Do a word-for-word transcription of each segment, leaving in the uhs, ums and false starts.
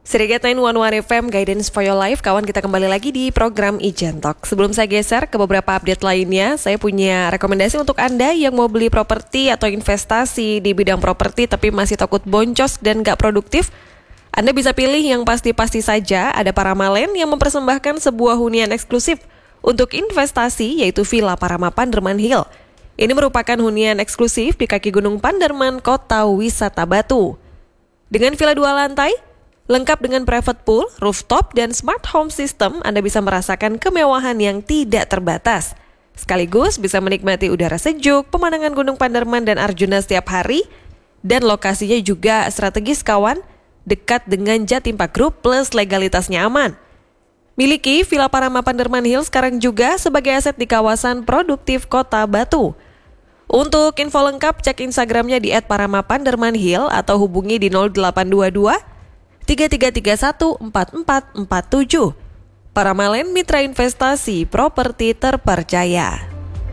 Serigat sembilan satu satu F M, Guidance for Your Life. Kawan, kita kembali lagi di program Ijen Talk. Sebelum saya geser ke beberapa update lainnya, saya punya rekomendasi untuk Anda yang mau beli properti atau investasi di bidang properti tapi masih takut boncos dan gak produktif. Anda bisa pilih yang pasti-pasti saja. Ada Paramalen yang mempersembahkan sebuah hunian eksklusif untuk investasi, yaitu Villa Parama Panderman Hill. Ini merupakan hunian eksklusif di kaki Gunung Panderman, Kota Wisata Batu. Dengan villa dua lantai, lengkap dengan private pool, rooftop, dan smart home system, Anda bisa merasakan kemewahan yang tidak terbatas. Sekaligus bisa menikmati udara sejuk, pemandangan Gunung Panderman dan Arjuna setiap hari, dan lokasinya juga strategis kawan, dekat dengan Jatim Park Group plus legalitasnya aman. Miliki Villa Parama Panderman Hill sekarang juga sebagai aset di kawasan produktif Kota Batu. Untuk info lengkap, cek Instagramnya di et parama panderman hill atau hubungi di nol delapan dua dua tiga tiga tiga satu empat empat empat tujuh. Paramalen, mitra investasi properti terpercaya.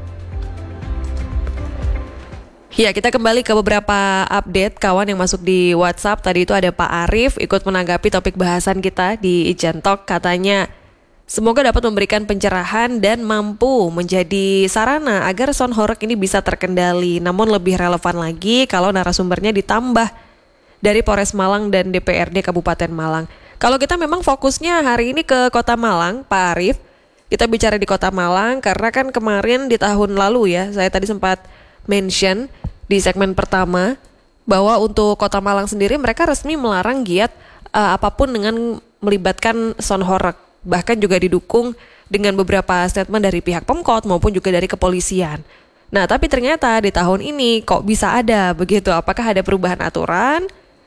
Ya, kita kembali ke beberapa update kawan yang masuk di WhatsApp. Tadi itu ada Pak Arif ikut menanggapi topik bahasan kita di Ijen Talk. Katanya, semoga dapat memberikan pencerahan dan mampu menjadi sarana agar sound horeg ini bisa terkendali. Namun lebih relevan lagi kalau narasumbernya ditambah dari Polres Malang dan D P R D Kabupaten Malang. Kalau kita memang fokusnya hari ini ke Kota Malang, Pak Arif, kita bicara di Kota Malang karena kan kemarin di tahun lalu ya, saya tadi sempat mention di segmen pertama bahwa untuk Kota Malang sendiri mereka resmi melarang giat uh, apapun dengan melibatkan sound horeg. Bahkan juga didukung dengan beberapa statement dari pihak Pemkot maupun juga dari kepolisian. Nah, tapi ternyata di tahun ini kok bisa ada begitu? Apakah ada perubahan aturan?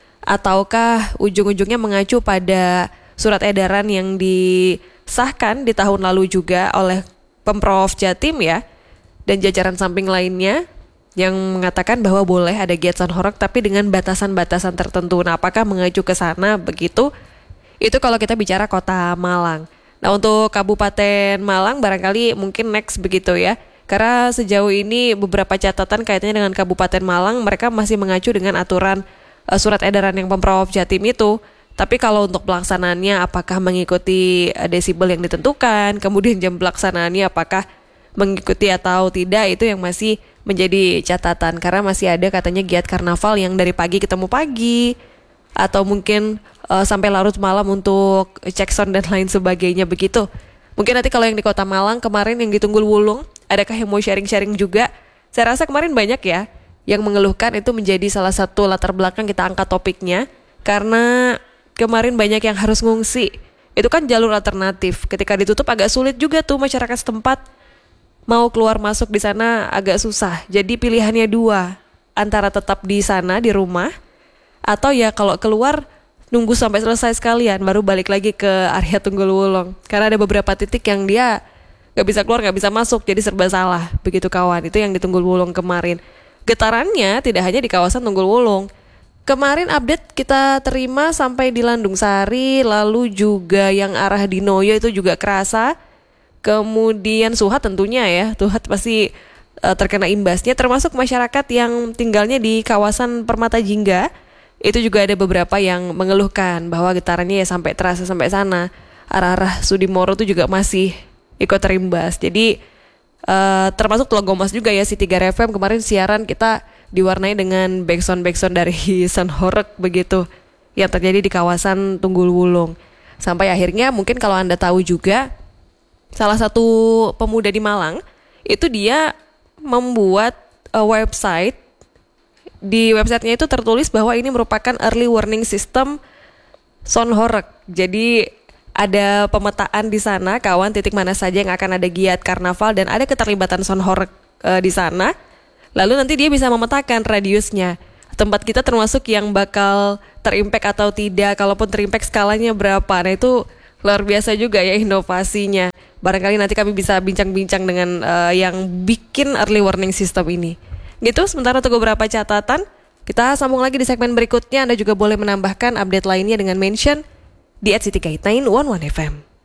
Ataukah ujung-ujungnya mengacu pada surat edaran yang disahkan di tahun lalu juga oleh Pemprov Jatim ya, dan jajaran samping lainnya yang mengatakan bahwa boleh ada giat sound horeg tapi dengan batasan-batasan tertentu. Nah, apakah mengacu ke sana begitu? Itu kalau kita bicara Kota Malang. Nah, untuk Kabupaten Malang barangkali mungkin next begitu ya. Karena sejauh ini beberapa catatan kaitannya dengan Kabupaten Malang, mereka masih mengacu dengan aturan surat edaran yang Pemprov Jatim itu. Tapi kalau untuk pelaksanaannya apakah mengikuti desibel yang ditentukan, kemudian jam pelaksanaannya apakah mengikuti atau tidak, itu yang masih menjadi catatan. Karena masih ada katanya giat karnaval yang dari pagi ketemu pagi, atau mungkin uh, sampai larut malam untuk cek sound dan lain sebagainya begitu. Mungkin nanti kalau yang di Kota Malang kemarin yang di Tunggul Wulung, adakah yang mau sharing-sharing juga? Saya rasa kemarin banyak ya yang mengeluhkan, itu menjadi salah satu latar belakang kita angkat topiknya, karena kemarin banyak yang harus ngungsi. Itu kan jalur alternatif, ketika ditutup agak sulit juga tuh masyarakat setempat mau keluar masuk di sana agak susah. Jadi pilihannya dua, antara tetap di sana di rumah, atau ya kalau keluar nunggu sampai selesai sekalian baru balik lagi ke area Tunggul Wulung. Karena ada beberapa titik yang dia gak bisa keluar, gak bisa masuk, jadi serba salah begitu kawan. Itu yang di Tunggul Wulung kemarin. Getarannya tidak hanya di kawasan Tunggul Wulung. Kemarin update kita terima sampai di Landung Sari, lalu juga yang arah di Noyo itu juga kerasa. Kemudian Suhat tentunya ya, Suhat pasti uh, terkena imbasnya, termasuk masyarakat yang tinggalnya di kawasan Permata Jingga. Itu juga ada beberapa yang mengeluhkan bahwa getarannya ya sampai terasa sampai sana. Arah-arah Sudimoro itu juga masih ikut terimbas. Jadi Uh, termasuk Tlogomas juga ya, City Gar F M kemarin siaran kita diwarnai dengan backsound-backsound dari sound horeg begitu yang terjadi di kawasan Tunggul Wulung. Sampai akhirnya mungkin kalau Anda tahu juga, salah satu pemuda di Malang itu dia membuat uh, website. Di websitenya itu tertulis bahwa ini merupakan early warning system sound horeg. Jadi ada pemetaan di sana, kawan, titik mana saja yang akan ada giat karnaval dan ada keterlibatan sound horeg e, di sana. Lalu nanti dia bisa memetakan radiusnya. Tempat kita termasuk yang bakal terimpact atau tidak, kalaupun terimpact skalanya berapa. Nah, itu luar biasa juga ya inovasinya. Barangkali nanti kami bisa bincang-bincang dengan e, yang bikin early warning system ini. Gitu, sementara untuk beberapa catatan, kita sambung lagi di segmen berikutnya. Anda juga boleh menambahkan update lainnya dengan mention di at City Guide sembilan satu satu F M.